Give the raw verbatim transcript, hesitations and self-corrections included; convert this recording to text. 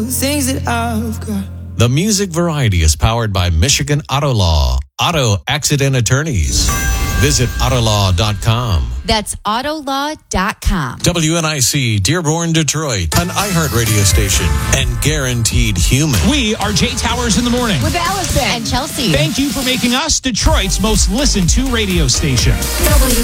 things that I've got. The Music Variety is powered by Michigan Auto Law, auto accident attorneys. Visit autolaw dot com. That's autolaw dot com. W N I C, Dearborn, Detroit, an iHeart radio station and guaranteed human. We are Jay Towers in the morning. With Allison and Chelsea. Thank you for making us Detroit's most listened to radio station.